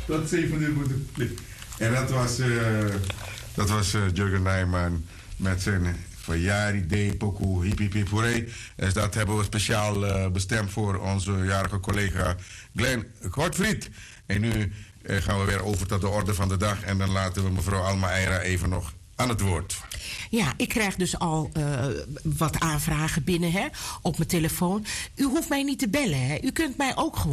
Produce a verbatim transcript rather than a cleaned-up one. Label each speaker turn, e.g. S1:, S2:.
S1: Tot zeven uur moet het plicht. En dat was, uh, dat was uh, Jurgen Nijman met zijn verjaardag day pokoe hip hip hip hooray. Dus dat hebben we speciaal uh, bestemd voor onze jarige collega Glenn Godfried. En nu uh, gaan we weer over tot de orde van de dag. En dan laten we mevrouw Alma Eira even nog aan het woord.
S2: Ja, ik krijg dus al uh, wat aanvragen binnen hè, op mijn telefoon. U hoeft mij niet te bellen. Hè. U kunt mij ook gewoon